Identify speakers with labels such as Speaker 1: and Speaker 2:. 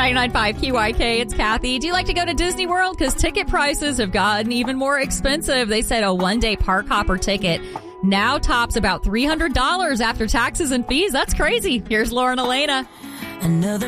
Speaker 1: 99.5 QYK, it's Kathy. Do you like to go to Disney World? Because ticket prices have gotten even more expensive. They said a one-day park hopper ticket now tops about $300 after taxes and fees. That's crazy. Here's Lauren Elena.
Speaker 2: Another